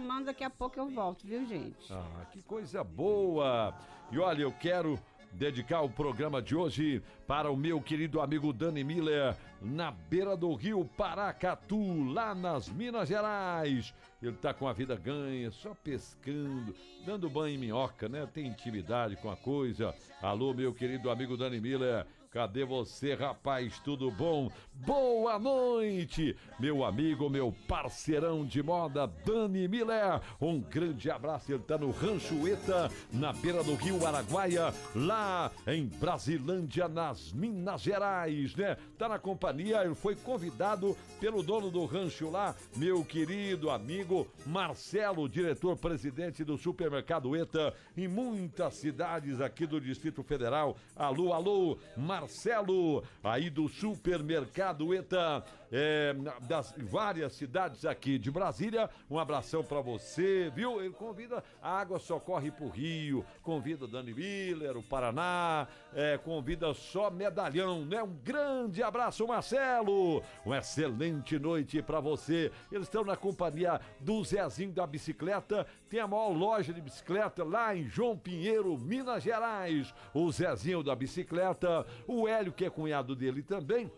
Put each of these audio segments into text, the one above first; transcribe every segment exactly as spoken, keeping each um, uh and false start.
chamando, daqui a pouco eu volto, viu, gente? Ah, que coisa boa! E olha, eu quero dedicar o programa de hoje para o meu querido amigo Dani Miller, na beira do rio Paracatu, lá nas Minas Gerais. Ele tá com a vida ganha, só pescando, dando banho em minhoca, né? Tem intimidade com a coisa. Alô, meu querido amigo Dani Miller, cadê você, rapaz? Tudo bom? Boa noite, meu amigo, meu parceirão de moda, Dani Miller. Um grande abraço. Ele tá no Rancho Eta, na beira do rio Araguaia, lá em Brasilândia, nas Minas Gerais, né? Tá na companhia, ele foi convidado pelo dono do rancho lá, meu querido amigo Marcelo, diretor-presidente do Supermercado Eta, em muitas cidades aqui do Distrito Federal. Alô, alô, Marcelo, aí do Supermercado Eta, é, das várias cidades aqui de Brasília. Um abração pra você, viu? Ele convida, a água só corre pro Rio, convida Dani Miller, o Paraná, é, convida só medalhão, né? Um grande abraço, Marcelo, uma excelente noite pra você. Eles estão na companhia do Zezinho da Bicicleta, tem a maior loja de bicicleta lá em João Pinheiro, Minas Gerais. O Zezinho da Bicicleta, o Hélio, que é cunhado dele também.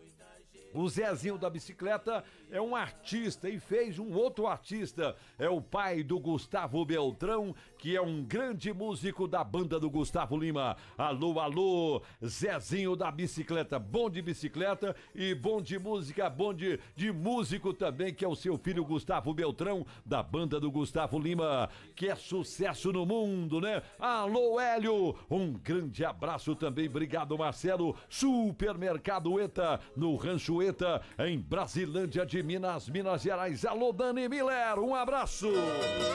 O Zezinho da Bicicleta é um artista e fez um outro artista, é o pai do Gustavo Beltrão, que é um grande músico da banda do Gustavo Lima. Alô, alô, Zezinho da Bicicleta, bom de bicicleta e bom de música, bom de, de músico também, que é o seu filho Gustavo Beltrão, da banda do Gustavo Lima, que é sucesso no mundo, né? Alô, Hélio, um grande abraço também, obrigado, Marcelo. Supermercado Eta, no Rancho Eta, em Brasilândia de Minas, Minas Gerais. Alô, Dani Miller, um abraço!